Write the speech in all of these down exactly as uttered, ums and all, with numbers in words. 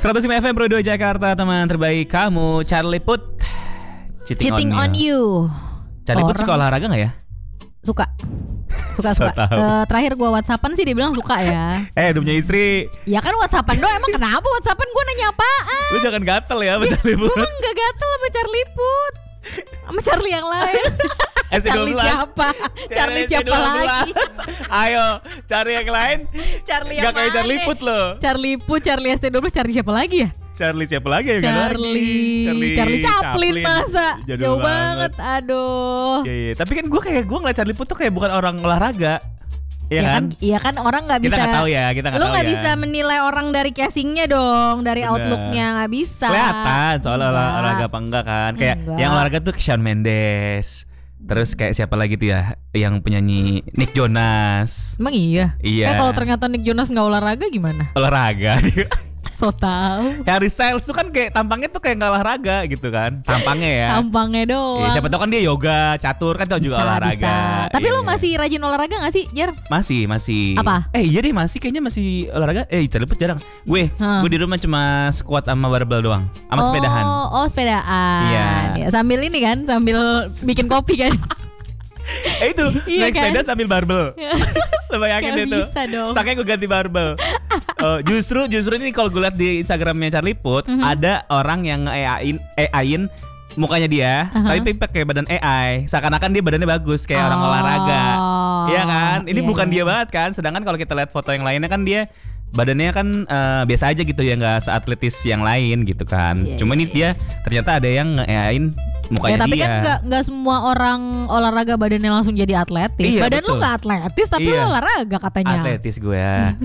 seratus lima F M Pro dua Jakarta, teman terbaik kamu, Charlie Put. Cheating, Cheating on, on you. Charlie Put suka olahraga gak ya? Suka. Suka suka. So uh, terakhir gue WhatsAppan sih dia bilang suka ya. Eh, udah punya istri. Ya kan WhatsAppan doang. Emang kenapa WhatsAppan gue nanya apaan? Lu jangan gatel ya sama Charlie Put. Gue emang gak gatel sama Charlie Put. Sama Charlie yang lain. Charlie siapa? Charlie siapa lagi? Ayo cari yang lain. Charlie yang gak kayak Charlie Put loh. Charlie Put, Charlie S T dua belas, Charlie siapa lagi ya? Charlie siapa lagi ya? Charlie Charlie, Charlie Chaplin, masa jauh banget. Aduh. Iya, iya. Tapi kan gue kayak gue ngeliat Charlie Put tuh kayak bukan orang olahraga. Iya ya kan? Iya kan orang nggak bisa. Kita nggak tahu ya, kita nggak tahu ya. Lu nggak bisa menilai orang dari casingnya dong, dari Bener. Outlooknya nggak bisa. Kelihatan soal olahraga apa enggak kan? Kayak enggak. Yang olahraga tuh Shawn Mendes. Terus kayak siapa lagi tuh ya, yang penyanyi Nick Jonas. Emang iya? Iya. Eh kalau ternyata Nick Jonas nggak olahraga gimana? Olahraga. So tahu. Harry Styles tuh kan kayak tampangnya tuh kayak nggak olahraga gitu kan, tampangnya ya. Tampangnya doang. Ya, siapa tahu kan dia yoga, catur kan, tahu juga olahraga. Bisa. Tapi iya. Lo masih rajin olahraga nggak sih, Jar? Masih, masih. Apa? Eh iya deh masih, kayaknya masih olahraga. Eh Charlie Put jarang. Gue, hmm. gue di rumah cuma squat sama barbel doang, sama oh, sepedahan. Oh sepedaan. Iya. Ya, sambil ini kan, sambil bikin kopi kan. Eh itu iya naik kan? sepeda sambil barbel. Lo bayangin deh tuh. Saknya gue ganti barbel. Oh, justru justru ini kalau gue liat di Instagramnya Charlie Put, mm-hmm. ada orang yang nge-A I-in A I-in mukanya dia, uh-huh. tapi pakai badan A I. Seakan-akan dia badannya bagus kayak oh. orang olahraga. Iya kan? Ini yeah, bukan yeah. dia banget kan. Sedangkan kalau kita lihat foto yang lainnya kan dia badannya kan uh, biasa aja gitu ya, nggak seatletis yang lain gitu kan. Yeah, Cuma yeah, ini yeah. dia ternyata ada yang nge-A I-in mukanya ya, tapi dia. kan gak, gak semua orang olahraga badannya langsung jadi atletis. Iya, Badan betul. Lu gak atletis tapi iya. lu olahraga katanya. Atletis gue ya.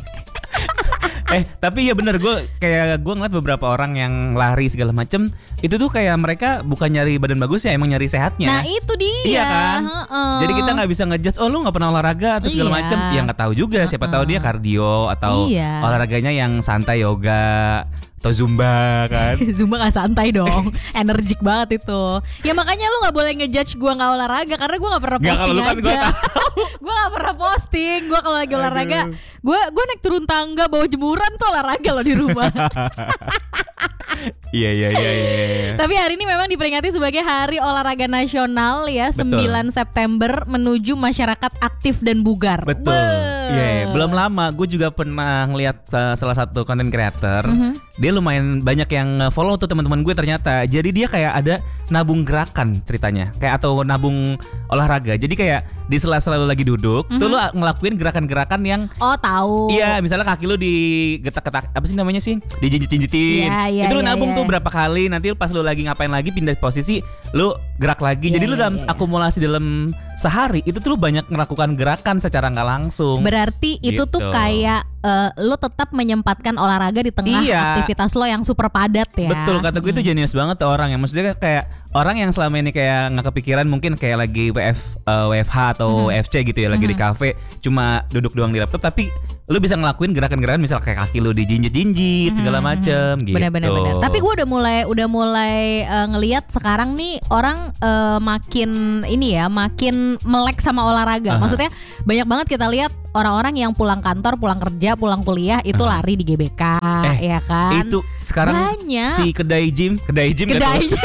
Eh tapi ya bener, gue kayak gue ngeliat beberapa orang yang lari segala macem, itu tuh kayak mereka bukan nyari badan bagus ya, emang nyari sehatnya. Nah itu dia. Iya kan. Uh-uh. Jadi kita nggak bisa ngejudge, oh lu nggak pernah olahraga atau segala iya. macem. Ya nggak tahu juga. Uh-uh. Siapa tahu dia kardio atau iya. olahraganya yang santai, yoga atau zumba kan. Zumba gak santai dong. Energik banget itu. Ya makanya lu gak boleh ngejudge gue gak olahraga, karena gue gak pernah posting gak, aja kan gue gak pernah posting. Gue kalau lagi olahraga, Gue gue naik turun tangga bawa jemuran tuh olahraga loh di rumah. Iya iya iya iya. Tapi hari ini memang diperingati sebagai Hari Olahraga Nasional ya. Betul. sembilan September menuju masyarakat aktif dan bugar. Betul. Iya, yeah, belum lama gue juga pernah ngeliat uh, salah satu content creator. Mm-hmm. Dia lumayan banyak yang follow tuh teman-teman gue ternyata. Jadi dia kayak ada nabung gerakan ceritanya, kayak atau nabung olahraga. Jadi kayak di sela-sela lu lagi duduk, mm-hmm. tuh lu ngelakuin gerakan-gerakan yang oh tahu. Iya, misalnya kaki lu digetak-getak, apa sih namanya sih? Dijinjit-jinjitin. Yeah, yeah, itu lu yeah, nabung yeah. tuh berapa kali, nanti pas lu lagi ngapain lagi pindah posisi, lu gerak lagi. Yeah, Jadi lu dalam yeah, akumulasi yeah. dalam sehari itu tuh lu banyak melakukan gerakan secara nggak langsung. Berarti gitu. itu tuh kayak uh, lu tetap menyempatkan olahraga di tengah iya. aktivitas lo yang super padat ya. Betul, kata gue itu jenius banget tuh orang yang maksudnya kayak orang yang selama ini kayak nggak kepikiran mungkin kayak lagi W F uh, W F H atau mm-hmm. W F C gitu ya, lagi mm-hmm. di kafe cuma duduk doang di laptop, tapi lu bisa ngelakuin gerakan-gerakan misal kayak kaki lu dijinjit-jinjit mm-hmm. segala macem gitu. Benar-benar benar. Tapi gue udah mulai udah mulai uh, ngelihat sekarang nih orang uh, makin ini ya, makin melek sama olahraga. Uh-huh. Maksudnya banyak banget kita lihat orang-orang yang pulang kantor, pulang kerja, pulang kuliah itu uh-huh. lari di G B K, eh, ya kan? Itu sekarang banyak. Si kedai gym, kedai gym kedai gym.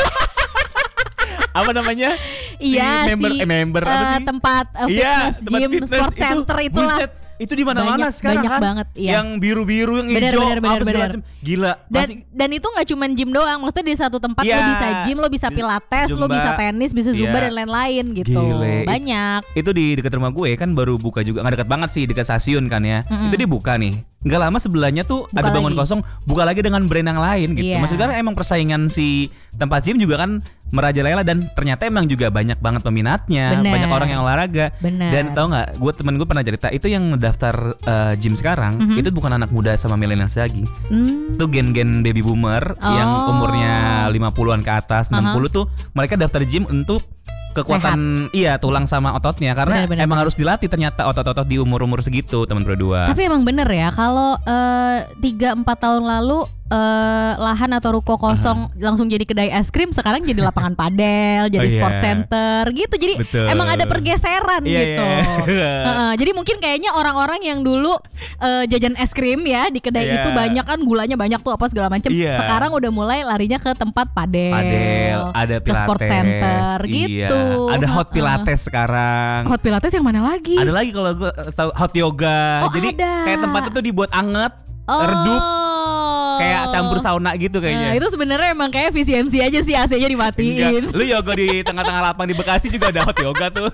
Apa namanya? Si iya, member, si eh, member uh, apa sih? Tempat uh, fitness, iya, gym, tempat fitness, sport center itu, itulah. Buset, itu di mana-mana sekarang banyak kan? Banget, iya. Yang biru-biru, yang bener, hijau, bener, bener, apa segala bener. macam. Gila. Dan masih... dan itu nggak cuma gym doang, maksudnya di satu tempat ya, lo bisa gym, lo bisa pilates, Zumba. lo bisa tenis, bisa zumba ya. dan lain-lain gitu. Gile. Banyak. Itu di dekat rumah gue kan baru buka juga, nggak dekat banget sih, dekat stasiun kan ya. Mm-hmm. Itu dibuka nih. Nggak lama sebelahnya tuh buka ada bangun lagi. Kosong, buka lagi dengan brand yang lain gitu. Yeah. Maksudnya kan emang persaingan si tempat gym juga kan merajalela, dan ternyata emang juga banyak banget peminatnya. Bener. Banyak orang yang olahraga. Bener. Dan tau nggak, gue temen gue pernah cerita itu yang daftar uh, gym sekarang mm-hmm. itu bukan anak muda sama milenial lagi. Mm. Itu gen-gen baby boomer oh. yang umurnya lima puluhan ke atas, uh-huh. enam puluh tuh mereka daftar gym untuk kekuatan sehat. Iya tulang sama ototnya, karena bener, bener, emang bener. harus dilatih ternyata otot-otot di umur-umur segitu teman berdua. Tapi emang bener ya kalau tiga empat tahun lalu uh, lahan atau ruko kosong uh-huh. langsung jadi kedai es krim, sekarang jadi lapangan padel, jadi oh, sport yeah. center gitu. Jadi betul. Emang ada pergeseran yeah, gitu. Yeah. uh, jadi mungkin kayaknya orang-orang yang dulu uh, jajan es krim ya di kedai yeah. itu banyak kan gulanya banyak tuh apa segala macam. Yeah. Sekarang udah mulai larinya ke tempat padel, padel ada pilates, ke sport center iya. gitu. Ada hot pilates uh-uh. sekarang. Hot pilates yang mana lagi? Ada lagi kalau gue tahu hot yoga. Oh, jadi ada. Kayak tempatnya tuh dibuat anget, oh. redup. Kayak campur sauna gitu kayaknya. Nah, itu sebenarnya emang kayak efisiensi aja sih, A C-nya dimatiin. Enggak. Lu yoga di tengah-tengah lapang di Bekasi juga ada hot yoga tuh.